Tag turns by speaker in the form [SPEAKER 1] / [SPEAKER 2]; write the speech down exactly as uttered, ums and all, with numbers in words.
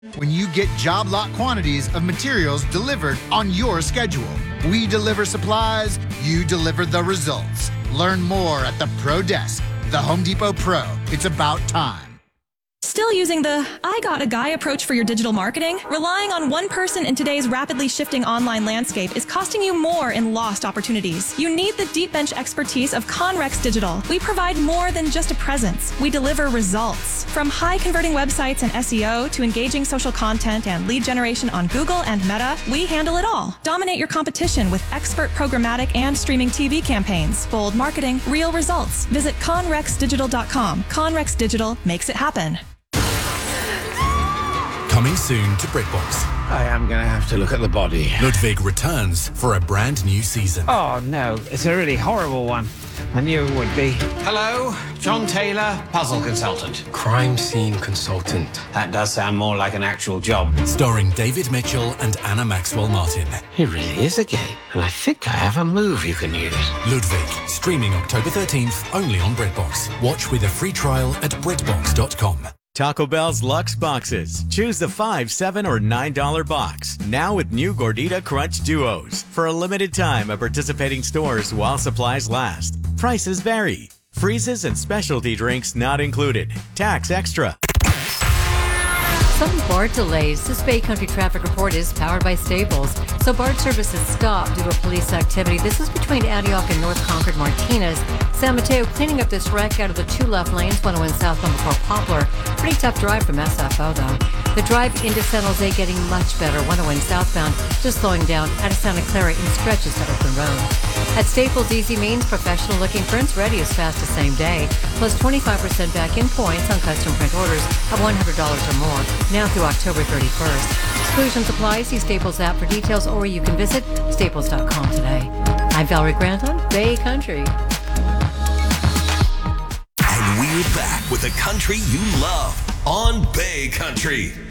[SPEAKER 1] When you get job lot quantities of materials delivered on your schedule. We deliver supplies, you deliver the results. Learn more at the Pro Desk. The Home Depot Pro. It's about time.
[SPEAKER 2] Still using the I got a guy approach for your digital marketing? Relying on one person in today's rapidly shifting online landscape is costing you more in lost opportunities. You need the deep bench expertise of Conrex Digital. We provide more than just a presence. We deliver results. From high converting websites and S E O to engaging social content and lead generation on Google and Meta, we handle it all. Dominate your competition with expert programmatic and streaming T V campaigns. Bold marketing, real results. Visit conrex digital dot com. Conrex Digital makes it happen.
[SPEAKER 3] Coming soon to BritBox.
[SPEAKER 4] I am going to have to look at the body.
[SPEAKER 3] Ludwig returns for a brand new season.
[SPEAKER 4] Oh, no. It's a really horrible one. I knew it would be. Hello, John Taylor, puzzle consultant.
[SPEAKER 5] Crime scene consultant.
[SPEAKER 4] That does sound more like an actual job.
[SPEAKER 3] Starring David Mitchell and Anna Maxwell Martin.
[SPEAKER 4] He really is a gay, and I think I have a move you can use.
[SPEAKER 3] Ludwig, streaming October thirteenth, only on BritBox. Watch with a free trial at britbox dot com.
[SPEAKER 6] Taco Bell's Luxe Boxes. Choose the five, seven, or nine dollar box. Now with new Gordita Crunch Duos. For a limited time at participating stores while supplies last. Prices vary. Freezes and specialty drinks not included. Tax extra.
[SPEAKER 7] Some BART delays. This Bay Country traffic report is powered by Staples. So BART services stopped due to police activity. This is between Antioch and North Concord Martinez. San Mateo cleaning up this wreck out of the two left lanes, one oh one southbound before Poplar. Pretty tough drive from S F O though. The drive into San Jose getting much better, one oh one southbound, just slowing down out of Santa Clara in stretches to Oakland Road. At Staples, easy means professional looking prints ready as fast as same day, plus twenty-five percent back in points on custom print orders of one hundred dollars or more, now through October thirty-first. Exclusions apply. See Staples app for details, or you can visit staples dot com today. I'm Valerie Grant on Bay Country.
[SPEAKER 8] And we're back with the country you love on Bay Country.